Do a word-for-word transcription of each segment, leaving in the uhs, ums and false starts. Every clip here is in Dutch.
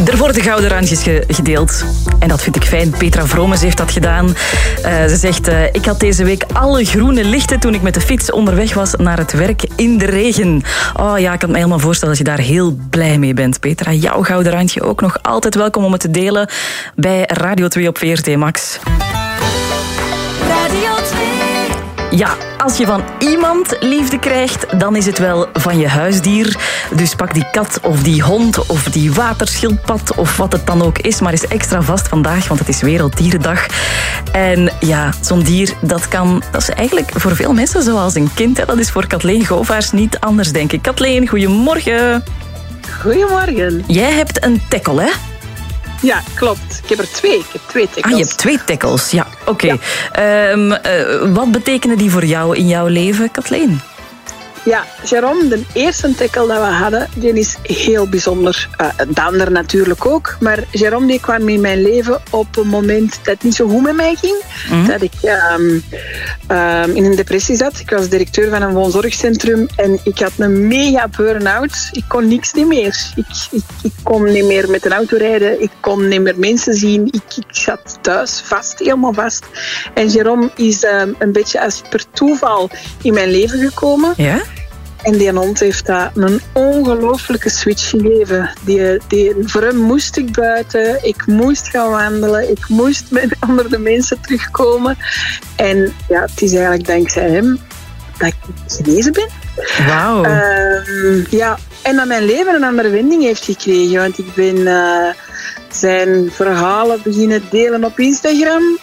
Er worden gouden randjes ge- gedeeld. En dat vind ik fijn. Petra Vromens heeft dat gedaan. Uh, ze zegt, uh, ik had deze week alle groene lichten toen ik met de fiets onderweg was naar het werk in de regen. Oh ja, ik kan me helemaal voorstellen dat je daar heel blij mee bent, Petra. Jouw gouden randje ook nog altijd welkom om het te delen bij Radio twee op V R T Max. Radio twee. Ja, als je van iemand liefde krijgt, dan is het wel van je huisdier. Dus pak die kat of die hond of die waterschildpad of wat het dan ook is. Maar is extra vast vandaag, want het is Werelddierendag. En ja, zo'n dier, dat kan... Dat is eigenlijk voor veel mensen zoals een kind. Hè. Dat is voor Kathleen Govaers niet anders, denk ik. Kathleen, goedemorgen. Goedemorgen. Jij hebt een tekkel, hè? Ja, klopt. Ik heb er twee. Ik heb twee tekkels. Ah, je hebt twee tekkels. Ja, oké. Okay. Ja. Um, uh, wat betekenen die voor jou in jouw leven, Kathleen? Ja, Jérôme, de eerste tekkel dat we hadden, die is heel bijzonder. Uh, de andere natuurlijk ook. Maar Jérôme die kwam in mijn leven op een moment dat het niet zo goed met mij ging. Mm-hmm. Dat ik um, um, in een depressie zat. Ik was directeur van een woonzorgcentrum en ik had een mega burn-out. Ik kon niks niet meer. Ik, ik, ik kon niet meer met een auto rijden. Ik kon niet meer mensen zien. Ik, ik zat thuis vast, helemaal vast. En Jérôme is um, een beetje als per toeval in mijn leven gekomen. Ja? En die hond heeft dat een ongelooflijke switch gegeven. Die, die, voor hem moest ik buiten, ik moest gaan wandelen, ik moest met onder de mensen terugkomen. En ja, het is eigenlijk dankzij hem dat ik genezen ben. Wauw. Um, ja, en dat mijn leven een andere wending heeft gekregen. Want ik ben uh, zijn verhalen beginnen delen op Instagram.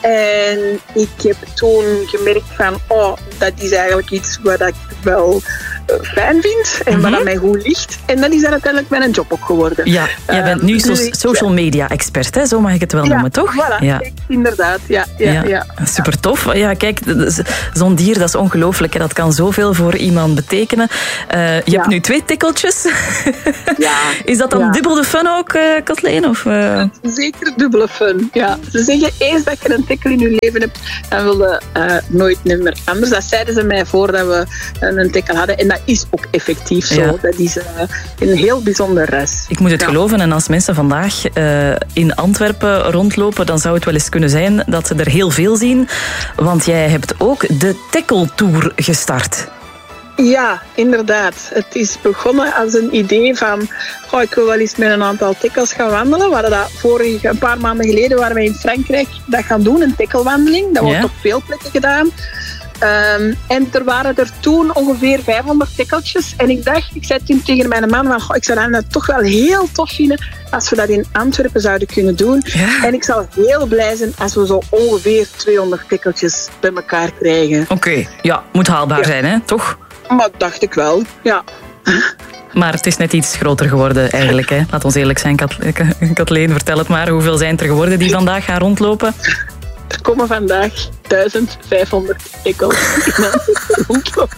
En ik heb toen gemerkt van, oh, dat is eigenlijk iets wat ik wel uh, fijn vind en mm-hmm. wat mij goed ligt. En dat is dan uiteindelijk mijn job ook geworden. Ja, jij bent nu so- social media expert, hè? Zo mag ik het wel ja, noemen, toch? Voilà, ja, inderdaad. Ja, ja, ja. ja. Super tof. Ja, kijk, zo'n dier, dat is ongelooflijk. Hè? Dat kan zoveel voor iemand betekenen. Uh, je ja. hebt nu twee tikkeltjes. Ja. Is dat dan ja. dubbel de fun ook, uh, Kathleen? Of, uh... Zeker dubbele fun, ja. Ze zeggen, eens dat je een tikkel in je leven hebt, dan wil je uh, nooit meer anders. Dat zeiden ze mij voordat we uh, een tikkel hadden. En dat is ook effectief zo. Ja. Dat is uh, een heel bijzonder res. Ik moet het ja. geloven. En als mensen vandaag uh, in Antwerpen rondlopen, dan zou het wel eens kunnen zijn dat ze er heel veel zien. Want jij hebt ook de Tekkeltour gestart. Ja, inderdaad. Het is begonnen als een idee van, oh, ik wil wel eens met een aantal tekkels gaan wandelen. We hadden dat vorige, een paar maanden geleden waren wij in Frankrijk dat gaan doen, een tekkelwandeling. Dat wordt ja. op veel plekken gedaan. Um, en er waren er toen ongeveer vijfhonderd tikkeltjes. En ik dacht, ik zei toen tegen mijn man, van, goh, ik zou dat toch wel heel tof vinden als we dat in Antwerpen zouden kunnen doen. Ja. En ik zou heel blij zijn als we zo ongeveer tweehonderd tikkeltjes bij elkaar krijgen. Oké, okay. ja, moet haalbaar ja. zijn, hè? Toch? Maar dat dacht ik wel, ja. Maar het is net iets groter geworden eigenlijk, hè? Laat ons eerlijk zijn, Kathleen, vertel het maar. Hoeveel zijn het er geworden die vandaag gaan rondlopen? Er komen vandaag duizend vijfhonderd tikkels rondlopen.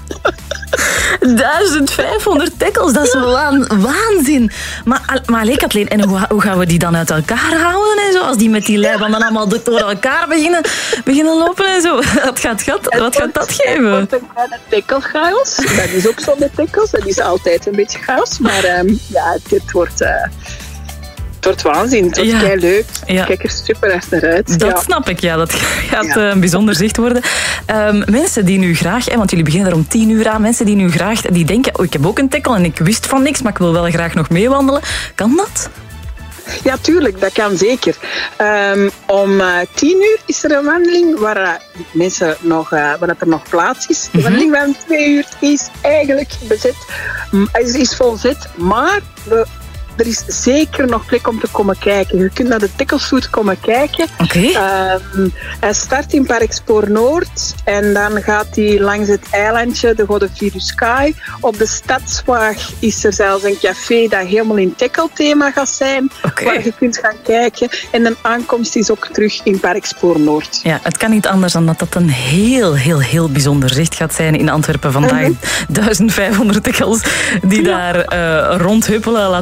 duizend vijfhonderd tikkels, dat is waan, waanzin. Maar, maar alleen, Kathleen, en hoe, hoe gaan we die dan uit elkaar houden en zo? Als die met die lijven dan allemaal door elkaar beginnen, beginnen lopen en zo. Wat gaat, gaat, wat gaat dat geven? Het wordt een kleine tikkelchaos. Dat is ook zo met tikkels. Dat is altijd een beetje chaos. Maar um, ja, dit wordt... Uh, Het wordt waanzin, het wordt ja. kei leuk. Ja. Kijk er super erg naar uit. Dat ja. snap ik, ja. Dat gaat ja. uh, een bijzonder zicht worden. Um, mensen die nu graag, hè, want jullie beginnen er om tien uur aan, mensen die nu graag, die denken, oh, ik heb ook een tikkel en ik wist van niks, maar ik wil wel graag nog meewandelen. Kan dat? Ja, tuurlijk, dat kan zeker. Um, om uh, tien uur is er een wandeling waar, uh, mensen nog, uh, waar dat er nog plaats is. De mm-hmm. wandeling van twee uur is eigenlijk bezet, is, is volzet, maar we er is zeker nog plek om te komen kijken. Je kunt naar de Tekkelstoet komen kijken. Okay. Um, hij start in Parkspoor Noord en dan gaat hij langs het eilandje, de Godefroy Sky. Op de Stadswaag is er zelfs een café dat helemaal in tekkelthema gaat zijn, okay. waar je kunt gaan kijken. En de aankomst is ook terug in Parkspoor Noord. Ja, het kan niet anders dan dat dat een heel, heel, heel bijzonder zicht gaat zijn in Antwerpen vandaag. Mm-hmm. duizend vijfhonderd tekkels die ja. daar uh, rondhuppelen. Laat het ons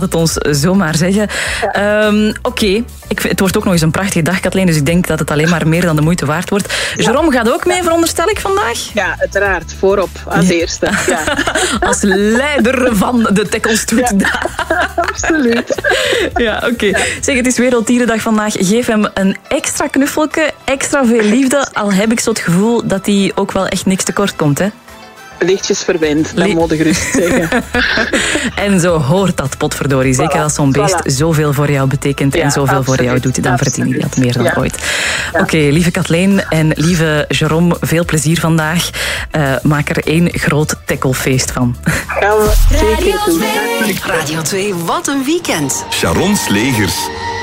zomaar zeggen. Ja. Um, Oké, okay. Het wordt ook nog eens een prachtige dag, Kathleen, dus ik denk dat het alleen maar meer dan de moeite waard wordt. Ja. Jérôme gaat ook mee, veronderstel ik, vandaag? Ja, uiteraard. Voorop, als ja. eerste. Ja. Als leider van de tacklestoet. Ja. Absoluut. Ja, oké. Okay. Ja. Zeg, het is Werelddierendag vandaag. Geef hem een extra knuffelke, extra veel liefde, al heb ik zo het gevoel dat hij ook wel echt niks tekort komt, hè? Lichtjes verwend, dat moet ik gerust zeggen. En zo hoort dat, potverdorie. Zeker voilà, als zo'n beest voilà. zoveel voor jou betekent ja, en zoveel absoluut, voor jou doet, dan verdien je dat meer dan ja. ooit. Ja. Oké, okay, lieve Kathleen en lieve Jérôme, veel plezier vandaag. Uh, maak er één groot tacklefeest van. Gaan we zeker doen. Radio twee, wat een weekend. Sharons Legers.